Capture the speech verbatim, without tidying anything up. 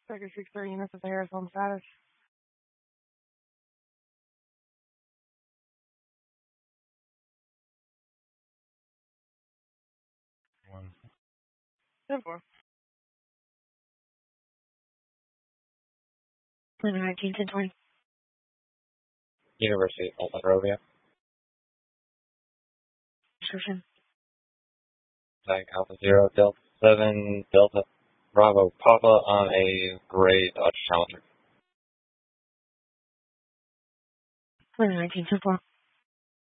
Striker six thirty units of the Harris home status. One. ten four. Lima nineteen, ten twenty. University of Monrovia. Description. Tag Alpha Zero Delta Seven Delta Bravo Papa on a gray Dodge Challenger. Lima nineteen, ten four.